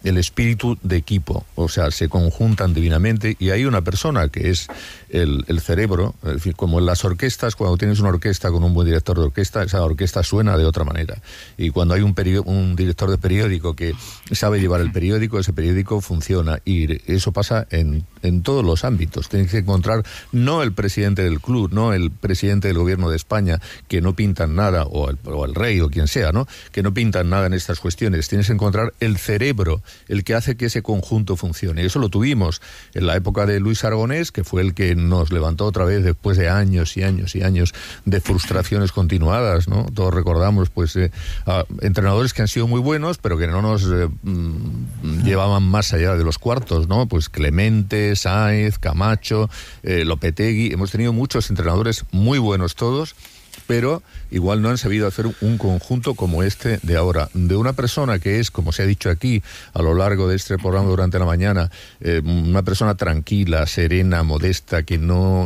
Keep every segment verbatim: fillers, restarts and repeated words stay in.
el espíritu de equipo, o sea, se conjuntan divinamente y hay una persona que es el, el cerebro, es decir, como en las orquestas, cuando tienes una orquesta con un buen director de orquesta, esa orquesta suena de otra manera. Y cuando hay un, perio- un director de periódico que sabe llevar el periódico, ese periódico funciona y eso pasa en, en todos los ámbitos. Tienes que encontrar no el presidente del club, no el presidente del gobierno de España, que no pintan nada, o el, o el rey o quien sea, ¿no? Que no pintan nada en estas cuestiones. Tienes que encontrar el cerebro, el que hace que ese conjunto funcione. Eso lo tuvimos en la época de Luis Aragonés, que fue el que nos levantó otra vez después de años y años y años de frustraciones continuadas, ¿no? Todos recordamos, pues, eh, a entrenadores que han sido muy buenos, pero que no nos eh, mm, llevaban más allá de los cuartos, ¿no? Pues Clemente, Sáenz, Camacho, eh, Lopetegui. Hemos tenido muchos entrenadores muy buenos todos, pero igual no han sabido hacer un conjunto como este de ahora, de una persona que es, como se ha dicho aquí a lo largo de este programa durante la mañana, eh, una persona tranquila, serena, modesta, que no,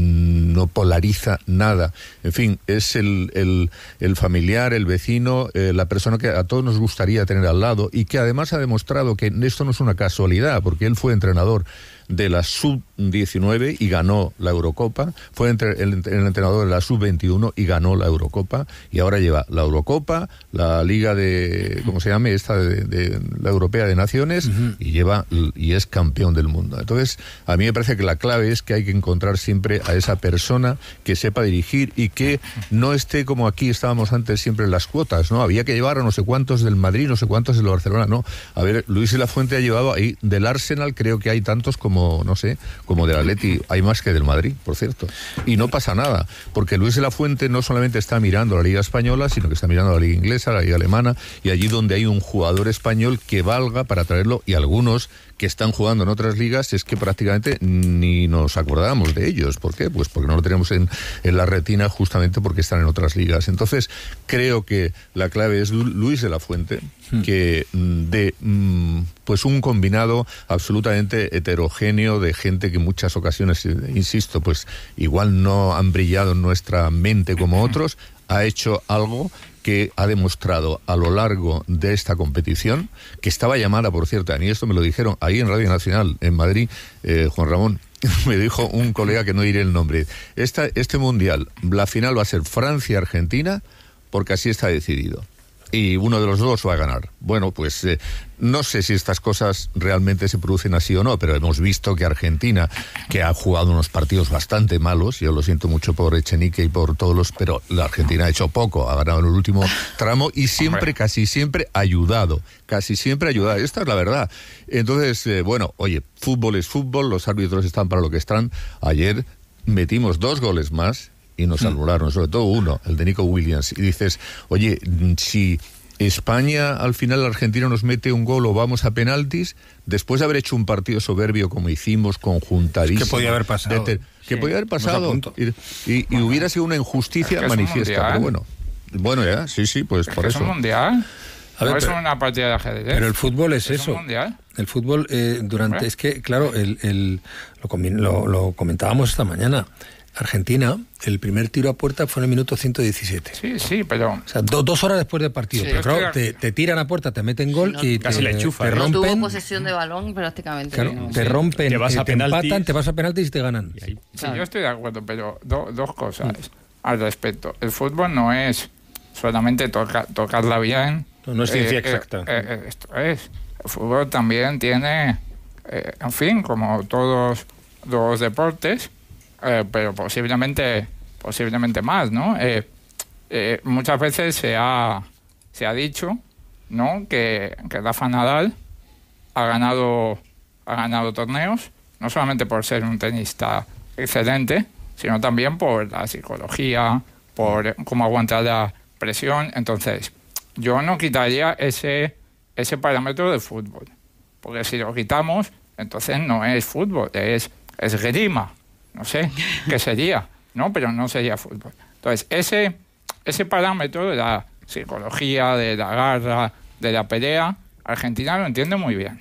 no polariza nada. En fin, es el, el, el familiar, el vecino, eh, la persona que a todos nos gustaría tener al lado y que además ha demostrado que esto no es una casualidad, porque él fue entrenador de la sub diecinueve y ganó la Eurocopa, fue entre, el, el entrenador de la sub veintiuno y ganó la Eurocopa, y ahora lleva la Eurocopa, la Liga de, ¿cómo se llama? Esta de, de la Europea de Naciones, uh-huh. y lleva y es campeón del mundo. Entonces, a mí me parece que la clave es que hay que encontrar siempre a esa persona que sepa dirigir y que no esté como aquí estábamos antes siempre en las cuotas, ¿no? Había que llevar a no sé cuántos del Madrid, no sé cuántos del Barcelona, no. A ver, Luis de la Fuente ha llevado ahí, del Arsenal creo que hay tantos como como, no sé, como del Atleti, hay más que del Madrid, por cierto. Y no pasa nada, porque Luis de la Fuente no solamente está mirando la Liga Española, sino que está mirando la Liga Inglesa, la Liga Alemana, y allí donde hay un jugador español que valga para traerlo, y algunos que están jugando en otras ligas, es que prácticamente ni nos acordamos de ellos. ¿Por qué? Pues porque no lo tenemos en, en la retina, justamente porque están en otras ligas. Entonces, creo que la clave es Luis de la Fuente, que de pues un combinado absolutamente heterogéneo de gente que en muchas ocasiones, insisto, pues igual no han brillado en nuestra mente como otros, ha hecho algo que ha demostrado a lo largo de esta competición, que estaba llamada, por cierto, y esto me lo dijeron ahí en Radio Nacional, en Madrid, eh, Juan Ramón, me dijo un colega que no diré el nombre, Esta, este Mundial, la final va a ser Francia-Argentina, porque así está decidido. Y uno de los dos va a ganar. Bueno, pues eh, no sé si estas cosas realmente se producen así o no, pero hemos visto que Argentina, que ha jugado unos partidos bastante malos, yo lo siento mucho por Echenique y por todos los, pero la Argentina ha hecho poco, ha ganado en el último tramo y siempre, casi siempre, ayudado, casi siempre ayudado. Esta es la verdad. Entonces, eh, bueno, oye, fútbol es fútbol, los árbitros están para lo que están. Ayer metimos dos goles más y nos anularon, sobre todo uno, el de Nico Williams, y dices, oye, si España al final Argentina nos mete un gol o vamos a penaltis, después de haber hecho un partido soberbio como hicimos, conjuntadísimo, es que podía haber pasado, de, que sí, podía haber pasado y, y, y hubiera sido una injusticia es manifiesta, pero bueno, bueno ya, sí, sí, pues es por que eso. Es un mundial. A ver, no pero, es una partida de ajedrez. Pero el fútbol es, es eso. Un mundial. El fútbol eh, durante ¿Hombre? Es que claro, el, el lo, lo, lo comentábamos esta mañana. Argentina, el primer tiro a puerta fue en el minuto ciento diecisiete. Sí, sí, pero... O sea, do, dos horas después del partido. Sí, pero claro, te, te tiran a puerta, te meten gol sí, no, y te, le enchufa, te rompen... No tuvo posesión de balón prácticamente. Claro, no, te rompen, te, vas a te empatan, te vas a penaltis y te ganan. Y ahí, sí, claro. Yo estoy de acuerdo, pero do, dos cosas mm. al respecto. El fútbol no es solamente toca, tocarla bien. No, no es ciencia eh, exacta. Eh, eh, esto es. El fútbol también tiene, eh, en fin, como todos los deportes, Eh, pero posiblemente posiblemente más, ¿no? Eh, eh, muchas veces se ha se ha dicho, ¿no? Que, que Rafa Nadal ha ganado ha ganado torneos no solamente por ser un tenista excelente, sino también por la psicología, por cómo aguantar la presión. Entonces, yo no quitaría ese ese parámetro del fútbol, porque si lo quitamos, entonces no es fútbol, es esgrima. No sé qué sería, ¿no? Pero no sería fútbol. Entonces, ese, ese parámetro de la psicología, de la garra, de la pelea, Argentina lo entiende muy bien.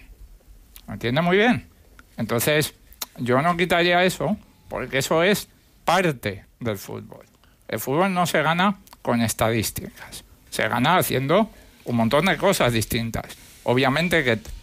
Lo entiende muy bien. Entonces, yo no quitaría eso, porque eso es parte del fútbol. El fútbol no se gana con estadísticas. Se gana haciendo un montón de cosas distintas. Obviamente que